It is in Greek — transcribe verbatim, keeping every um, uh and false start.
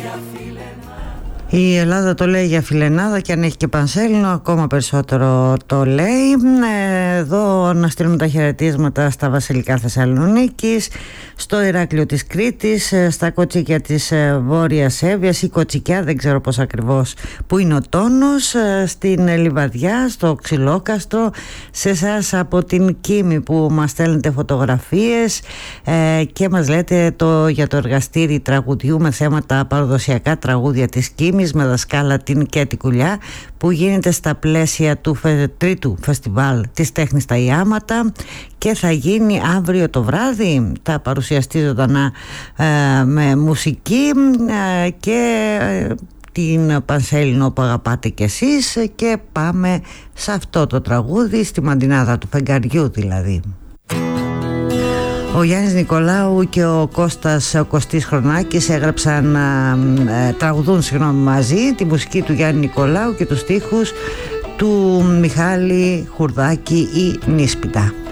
Η Ελλάδα το λέει για φιλενάδα και αν έχει και πανσέλινο ακόμα περισσότερο το λέει. Εδώ να στείλουμε τα χαιρετίσματα στα βασιλικά Θεσσαλονίκης, στο Ηράκλειο της Κρήτης, στα κοτσίκια της Βόρειας Εύβοιας ή κοτσικιά, δεν ξέρω πώς ακριβώς που είναι ο τόνος, στην Λιβαδιά, στο Ξυλόκαστρο, σε εσάς από την Κίμη που μας στέλνετε φωτογραφίες ε, και μας λέτε το, για το εργαστήρι τραγουδιού με θέματα παραδοσιακά τραγούδια της Κίμης με δασκάλα την Κέτη Κουλιά, που γίνεται στα πλαίσια του φε... τρίτου φεστιβάλ της τέχνης στα Ιάματα και θα γίνει αύριο το βράδυ. Θα παρουσιαστεί ζωντανά ε, με μουσική ε, και ε, την Πανσέλινο που αγαπάτε κι εσείς, και πάμε σε αυτό το τραγούδι, στη μαντινάδα του φεγγαριού δηλαδή. Ο Γιάννης Νικολάου και ο Κώστας ο Κωστής Χρονάκης έγραψαν, ε, τραγουδούν συγγνώμη, μαζί τη μουσική του Γιάννη Νικολάου και τους στίχους του Μιχάλη Χουρδάκη ή Νίσπιτα.